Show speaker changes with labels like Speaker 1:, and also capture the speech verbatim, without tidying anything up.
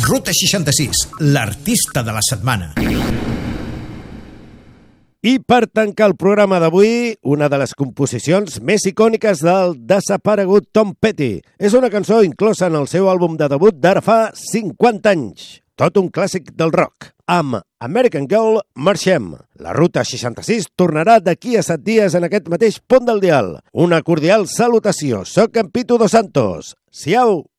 Speaker 1: Ruta seixanta-sis, l'artista de la setmana.
Speaker 2: I per tancar el programa d'avui, una de les composicions més icòniques del desaparegut Tom Petty. És una cançó inclosa en el seu àlbum de debut d'ara fa cinquanta anys. Tot un clàssic del rock. Amb American Girl, marxem. La Ruta seixanta-sis tornarà d'aquí a set dies en aquest mateix punt del dial. Una cordial salutació. Soc en Pitu Dos Santos. Siau!